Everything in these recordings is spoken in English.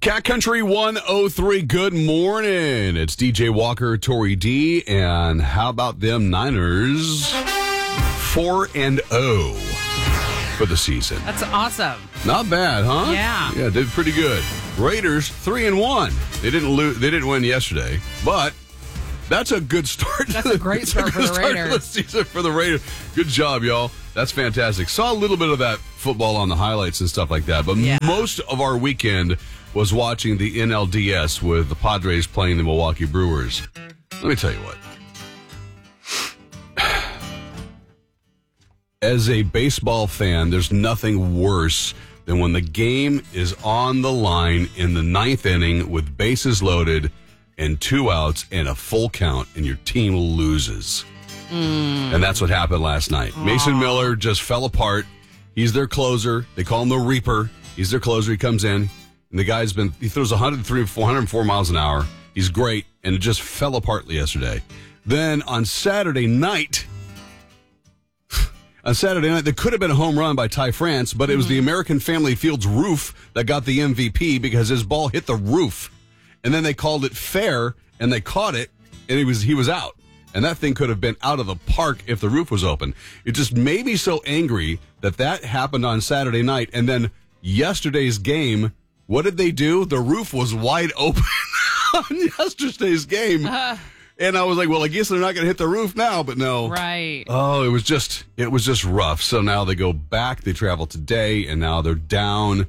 Cat Country 103, good morning. It's DJ Walker, Tori D, and how about them Niners? 4-0 for the season. That's awesome. Not bad, huh? Yeah. Yeah, did pretty good. Raiders 3-1. They didn't win yesterday, but that's a good start. That's a great start for the Raiders. The season for the Raiders. Good job, y'all. That's fantastic. Saw a little bit of that football on the highlights and stuff like that, but most of our weekend was watching the NLDS with the Padres playing the Milwaukee Brewers. Let me tell you what. As a baseball fan, there's nothing worse than when the game is on the line in the ninth inning with bases loaded and 2 outs and a full count, and your team loses. And that's what happened last night. Aww. Mason Miller just fell apart. He's their closer. They call him the Reaper. He's their closer. He comes in, and the guy's he throws 104 miles an hour. He's great, and it just fell apart yesterday. Then on Saturday night, there could have been a home run by Ty France, but it was the American Family Field's roof that got the MVP because his ball hit the roof. And then they called it fair, and they caught it, and he was out. And that thing could have been out of the park if the roof was open. It just made me so angry that happened on Saturday night. And then yesterday's game, what did they do? The roof was wide open on yesterday's game. And I was like, well, I guess they're not going to hit the roof now, but no. Right. Oh, it was just rough. So now they go back. They travel today, and now they're down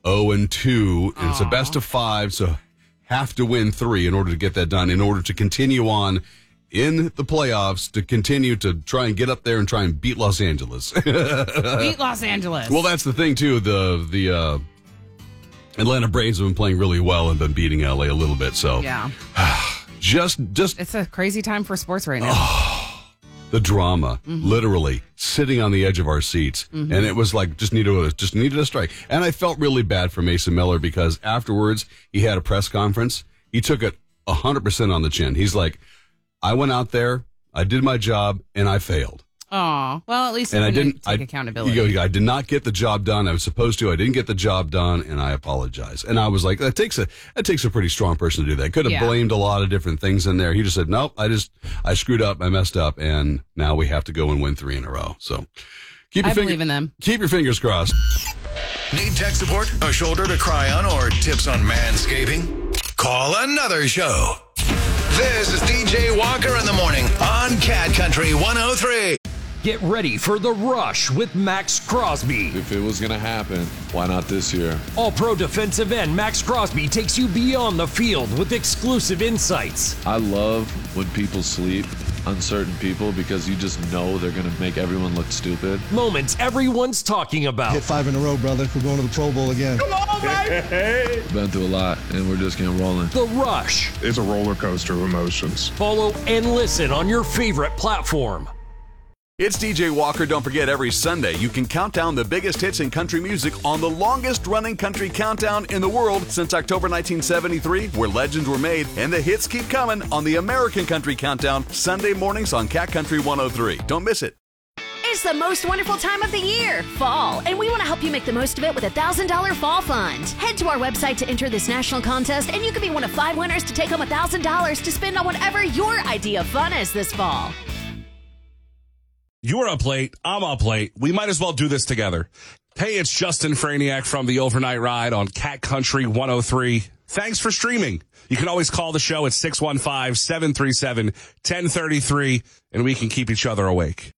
0-2. And it's a best of 5, so have to win 3 in order to get that done, in order to continue on in the playoffs, to continue to try and get up there and try and beat Los Angeles. Beat Los Angeles. Well, that's the thing, too. The Atlanta Braves have been playing really well and been beating LA a little bit. So yeah. Just it's a crazy time for sports right now. The drama, literally sitting on the edge of our seats. And it was like, just needed a strike. And I felt really bad for Mason Miller because afterwards he had a press conference. He took it 100% on the chin. He's like, I went out there, I did my job, and I failed. Oh, well, at least I didn't take accountability. I did not get the job done. I was supposed to. I didn't get the job done, and I apologize. And I was like, that takes a pretty strong person to do that. Could have blamed a lot of different things in there. He just said, nope, I screwed up, I messed up, and now we have to go and win 3 in a row. So believe in them. Keep your fingers crossed. Need tech support, a shoulder to cry on, or tips on manscaping? Call another show. This is DJ Walker in the morning on Cat Country 103. Get ready for The Rush with Max Crosby. If it was going to happen, why not this year? All-pro defensive end Max Crosby takes you beyond the field with exclusive insights. I love when people sleep on certain people because you just know they're going to make everyone look stupid. Moments everyone's talking about. Hit 5 in a row, brother. We're going to the Pro Bowl again. Come on, baby! Been through a lot, and we're just getting rolling. The Rush. It's a roller coaster of emotions. Follow and listen on your favorite platform. It's DJ Walker. Don't forget, every Sunday you can count down the biggest hits in country music on the longest-running country countdown in the world since October 1973, where legends were made, and the hits keep coming on the American Country Countdown, Sunday mornings on Cat Country 103. Don't miss it. It's the most wonderful time of the year, fall, and we want to help you make the most of it with a $1,000 fall fund. Head to our website to enter this national contest, and you could be one of 5 winners to take home $1,000 to spend on whatever your idea of fun is this fall. You're up late. I'm up late. We might as well do this together. Hey, it's Justin Franiak from the Overnight Ride on Cat Country 103. Thanks for streaming. You can always call the show at 615-737-1033, and we can keep each other awake.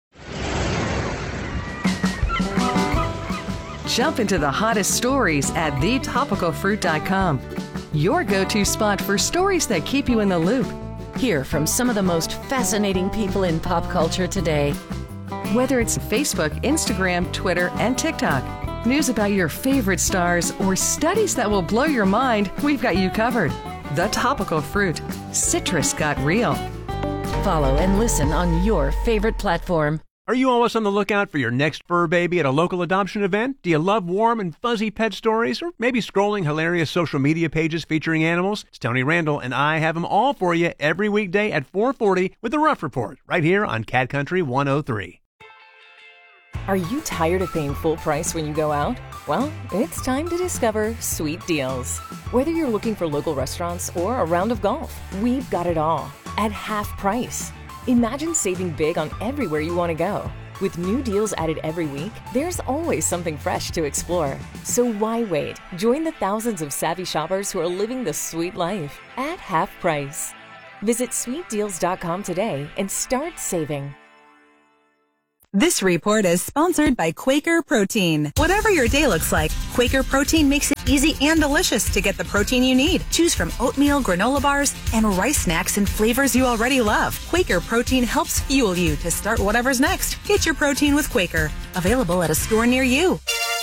Jump into the hottest stories at thetopicalfruit.com. Your go-to spot for stories that keep you in the loop. Hear from some of the most fascinating people in pop culture today. Whether it's Facebook, Instagram, Twitter, and TikTok, news about your favorite stars, or studies that will blow your mind, we've got you covered. The Topical Fruit. Citrus got real. Follow and listen on your favorite platform. Are you always on the lookout for your next fur baby at a local adoption event? Do you love warm and fuzzy pet stories, or maybe scrolling hilarious social media pages featuring animals? It's Tony Randall, and I have them all for you every weekday at 4:40 with The Rough Report, right here on Cat Country 103. Are you tired of paying full price when you go out? Well, it's time to discover Sweet Deals. Whether you're looking for local restaurants or a round of golf, we've got it all at half price. Imagine saving big on everywhere you want to go. With new deals added every week, there's always something fresh to explore. So why wait? Join the thousands of savvy shoppers who are living the sweet life at half price. Visit sweetdeals.com today and start saving. This report is sponsored by Quaker Protein. Whatever your day looks like, Quaker Protein makes it easy and delicious to get the protein you need. Choose from oatmeal, granola bars, and rice snacks in flavors you already love. Quaker Protein helps fuel you to start whatever's next. Get your protein with Quaker. Available at a store near you.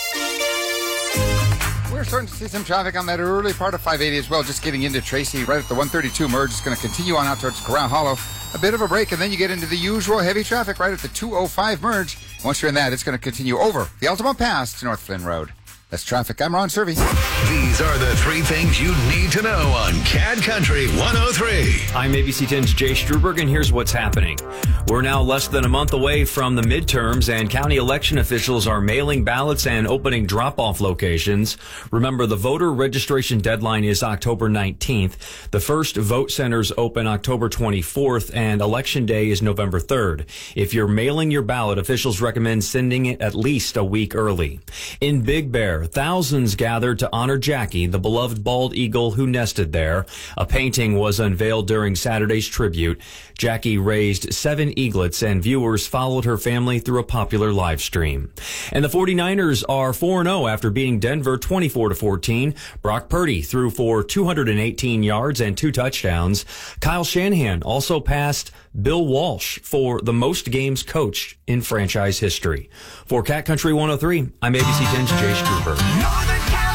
We're starting to see some traffic on that early part of 580 as well, just getting into Tracy right at the 132 merge. It's going to continue on out towards Corral Hollow. A bit of a break, and then you get into the usual heavy traffic right at the 205 merge. Once you're in that, it's going to continue over the Altamont Pass to North Flynn Road. That's traffic. I'm Ron Servey. These are the three things you need to know on Cat Country 103. I'm ABC 10's Jay Struberg, and here's what's happening. We're now less than a month away from the midterms, and county election officials are mailing ballots and opening drop-off locations. Remember, the voter registration deadline is October 19th. The first vote centers open October 24th, and Election Day is November 3rd. If you're mailing your ballot, officials recommend sending it at least a week early. In Big Bear, thousands gathered to honor Jackie, the beloved bald eagle who nested there. A painting was unveiled during Saturday's tribute. Jackie raised 7 eaglets, and viewers followed her family through a popular live stream. And the 49ers are 4-0 after beating Denver 24-14. Brock Purdy threw for 218 yards and 2 touchdowns. Kyle Shanahan also passed Bill Walsh for the most games coached in franchise history. For Cat Country 103, I'm ABC 10's Jay Struberg.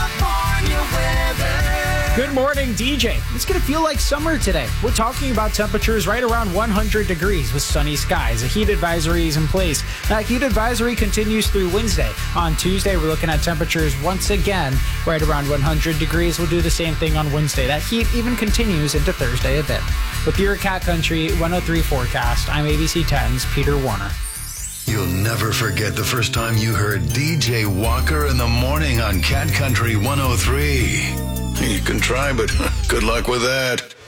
Good morning, DJ. It's going to feel like summer today. We're talking about temperatures right around 100 degrees with sunny skies. A heat advisory is in place. That heat advisory continues through Wednesday. On Tuesday, we're looking at temperatures once again right around 100 degrees. We'll do the same thing on Wednesday. That heat even continues into Thursday a bit. With your Cat Country 103 forecast, I'm ABC 10's Peter Warner. You'll never forget the first time you heard DJ Walker in the morning on Cat Country 103. You can try, but good luck with that.